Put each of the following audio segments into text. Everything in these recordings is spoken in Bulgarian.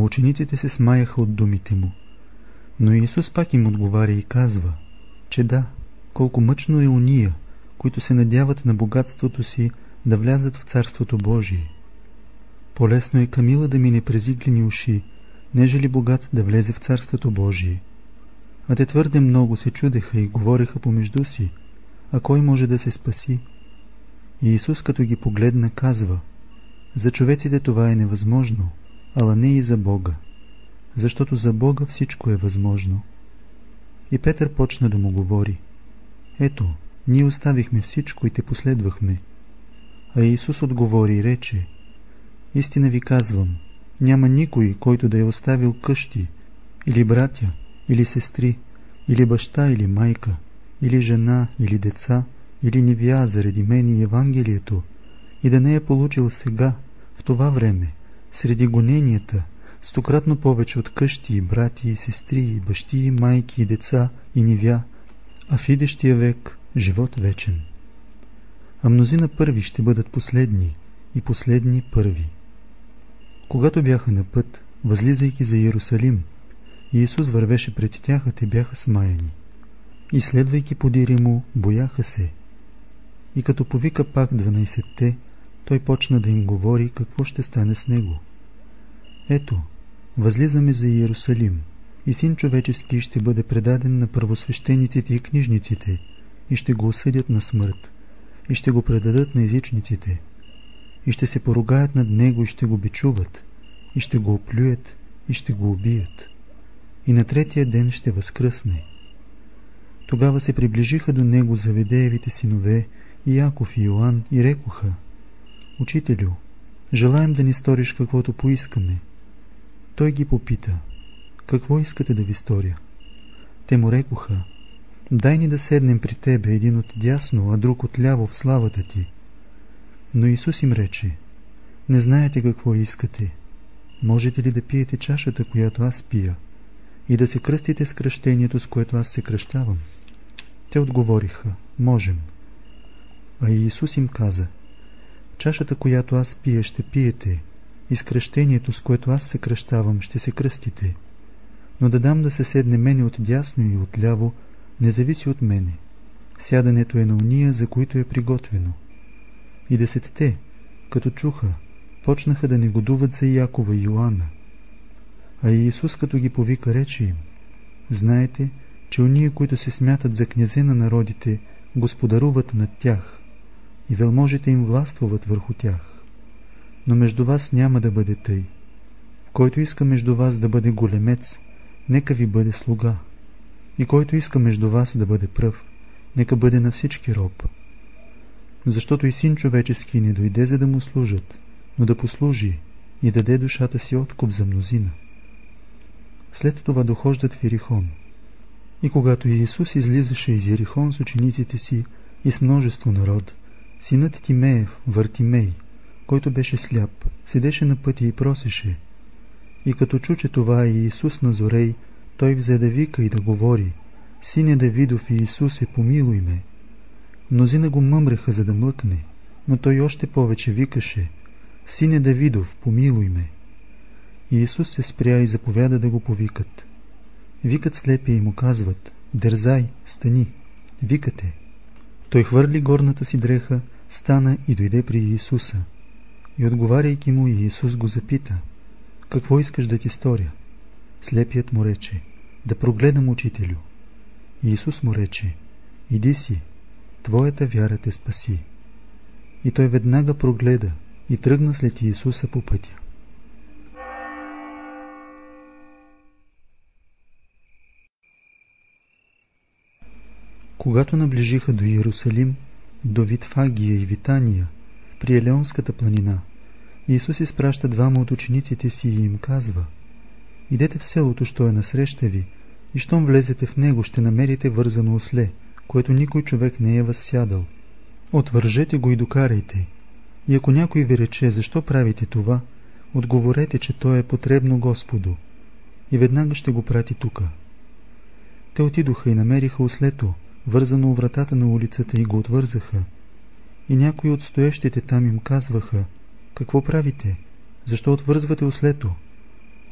учениците се смаяха от думите му. Но Исус пак им отговаря и казва, че да, колко мъчно е уния, които се надяват на богатството си да влязат в Царството Божие. По-лесно е камила да мине през иглени уши, нежели богат да влезе в Царството Божие. А те твърде много се чудеха и говореха помежду си, а кой може да се спаси? И Исус, като ги погледна, казва, за човеците това е невъзможно, ала не и за Бога, защото за Бога всичко е възможно. И Петър почна да му говори, ето, ние оставихме всичко и те последвахме. А Исус отговори и рече, истина ви казвам, няма никой, който да е оставил къщи, или братя, или сестри, или баща, или майка, или жена, или деца, или невя заради мен и Евангелието, и да не е получил сега, в това време, среди гоненията, стократно повече от къщи и брати и сестри и бащи и майки и деца и невя, а в идещия век живот вечен. А мнозина първи ще бъдат последни и последни първи. Когато бяха на път, възлизайки за Иерусалим, Иисус вървеше пред тях, а те бяха смаяни. И следвайки подире му, бояха се. И като повика пак 12-те, той почна да им говори какво ще стане с него. Ето, възлизаме за Иерусалим, и Син човечески ще бъде предаден на първосвещениците и книжниците, и ще го осъдят на смърт, и ще го предадат на езичниците, и ще се поругаят над него, и ще го бичуват, и ще го оплюят, и ще го убият. И на третия ден ще възкръсне. Тогава се приближиха до него Заведеевите синове, и Яков и Йоан, и рекоха, Учителю, желаем да ни сториш каквото поискаме. Той ги попита, какво искате да ви сторя? Те му рекоха, дай ни да седнем при тебе, един от дясно, а друг от ляво в славата ти. Но Исус им рече, не знаете какво искате. Можете ли да пиете чашата, която аз пия, и да се кръстите с кръщението, с което аз се кръщавам? Те отговориха, можем. А Иисус им каза, чашата, която аз пия, ще пиете, и с кръщението, с което аз се кръщавам, ще се кръстите. Но да дам да се седне мене от дясно и от ляво, не зависи от мене. Сядането е на уния, за които е приготвено. И 10-те, като чуха, почнаха да негодуват за Якова и Йоанна. А Иисус, като ги повика, рече им, знаете, че уния, които се смятат за князе на народите, господаруват над тях, и велможите им властвуват върху тях. Но между вас няма да бъде тъй. Който иска между вас да бъде големец, нека ви бъде слуга. И който иска между вас да бъде пръв, нека бъде на всички роб. Защото и Син човечески не дойде за да му служат, но да послужи и даде душата си откуп за мнозина. След това дохождат в Иерихон. И когато Иисус излизаше из Иерихон с учениците си и с множество народ, синът Тимеев, Вартимей, който беше сляп, седеше на пътя и просеше. И като чу, че това е Иисус Назорей, той взе да вика и да говори, Сине Давидов и Иисусе, помилуй ме. Мнозина го мъмреха, за да млъкне, но той още повече викаше, Сине Давидов, помилуй ме. И Иисус се спря и заповяда да го повикат. Викат слепия и му казват, дързай, стани, викате. Той хвърли горната си дреха, стана и дойде при Иисуса. И отговаряйки му, Иисус го запита, какво искаш да ти сторя? Слепият му рече, да прогледам, учителю. Иисус му рече, иди си, твоята вяра те спаси. И той веднага прогледа и тръгна след Иисуса по пътя. Когато наближиха до Иерусалим, до Витфагия и Витания, при Елеонската планина, Иисус изпраща двама от учениците си и им казва, идете в селото, що е насреща ви, и щом влезете в него, ще намерите вързано осле, което никой човек не е възсядал. Отвържете го и докарайте. И ако някой ви рече, защо правите това, отговорете, че то е потребно Господу, и веднага ще го прати тука. Те отидоха и намериха ослето, вързано у вратата на улицата, и го отвързаха. И някои от стоещите там им казваха, какво правите? Защо отвързвате ослето?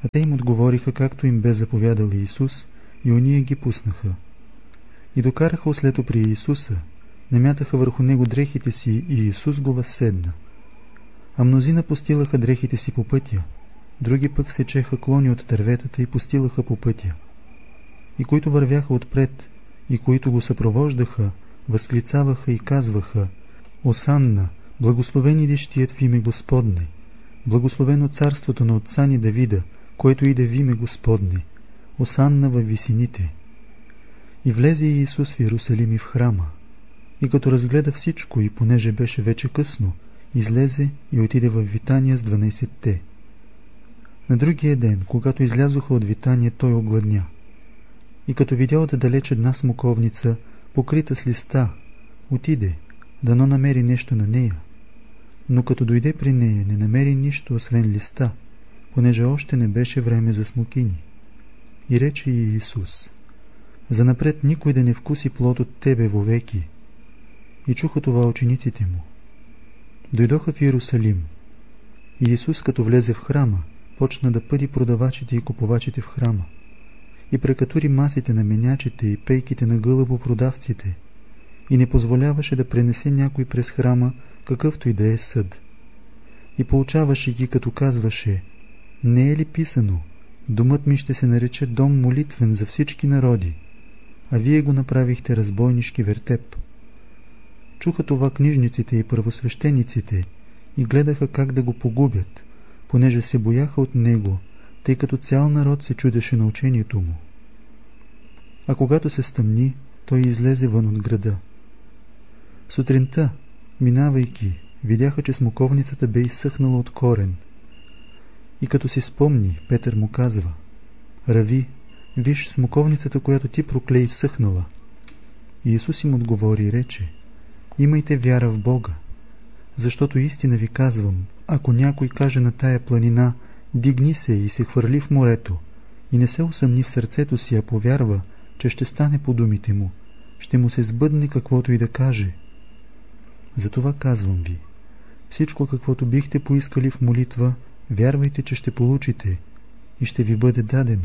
А те им отговориха, както им бе заповядал Исус, и ония ги пуснаха. И докараха ослето при Исуса, намятаха върху него дрехите си и Исус го възседна. А мнозина постилаха дрехите си по пътя, други пък сечеха клони от дърветата и постилаха по пътя. И които вървяха отпред, и които го съпровождаха, възклицаваха и казваха: Осанна, благословен идещият в име Господне, благословено царството на отца ни Давида, което иде в име Господне, осанна във висините. И влезе Исус в Иерусалим и в храма. И като разгледа всичко, и понеже беше вече късно, излезе и отиде в Витания с 12-те. На другия ден, когато излязоха от Витания, той огладня. И като видя отдалеч една смоковница, покрита с листа, отиде, дано намери нещо на нея. Но като дойде при нея, не намери нищо, освен листа, понеже още не беше време за смокини. И рече и Исус: Занапред никой да не вкуси плод от тебе вовеки. И чуха това учениците му. Дойдоха в Иерусалим. И Исус, като влезе в храма, почна да пъди продавачите и купувачите в храма. И прекатури масите на менячите и пейките на гълъбопродавците. И не позволяваше да пренесе някой през храма, какъвто и да е съд. И поучаваше ги, като казваше: Не е ли писано: Домът ми ще се нарече дом молитвен за всички народи, а вие го направихте разбойнишки вертеп. Чуха това книжниците и първосвещениците и гледаха как да го погубят, понеже се бояха от него, тъй като цял народ се чудеше на учението му. А когато се стъмни, той излезе вън от града. Сутринта, минавайки, видяха, че смоковницата бе изсъхнала от корен. И като си спомни, Петър му казва: Рави, виж, смоковницата, която ти прокле, изсъхнала. И Исус им отговори и рече: Имайте вяра в Бога, защото истина ви казвам, ако някой каже на тая планина: Дигни се и се хвърли в морето, и не се усъмни в сърцето си, а повярва, че ще стане по думите му, ще му се сбъдне каквото и да каже. Затова казвам ви, всичко каквото бихте поискали в молитва, вярвайте, че ще получите и ще ви бъде дадено.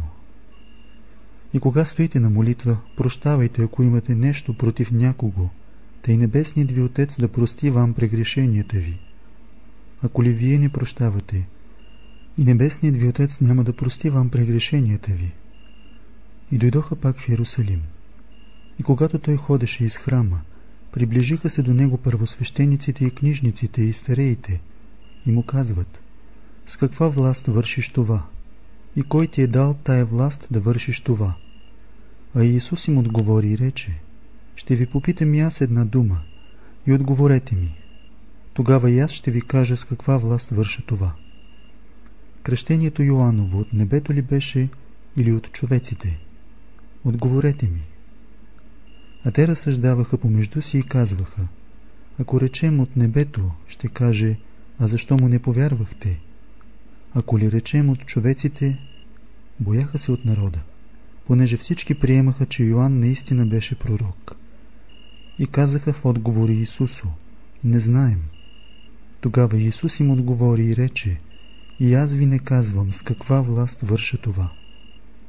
И кога стоите на молитва, прощавайте, ако имате нещо против някого, тъй небесният ви Отец да прости вам прегрешенията ви. Ако ли вие не прощавате, и небесният ви Отец няма да прости вам прегрешенията ви. И дойдоха пак в Иерусалим. И когато той ходеше из храма, приближиха се до него първосвещениците и книжниците и стареите, и му казват: С каква власт вършиш това? И кой ти е дал тая власт да вършиш това? А Иисус им отговори и рече: Ще ви попитам и аз една дума, и отговорете ми. Тогава и аз ще ви кажа с каква власт върша това. Кръщението Йоаново от небето ли беше или от човеците? Отговорете ми. А те разсъждаваха помежду си и казваха: Ако речем от небето, ще каже: А защо му не повярвахте? Ако ли речем от човеците, бояха се от народа, понеже всички приемаха, че Йоан наистина беше пророк. И казаха в отговори Исусу: Не знаем. Тогава Исус им отговори и рече: И аз ви не казвам с каква власт върша това.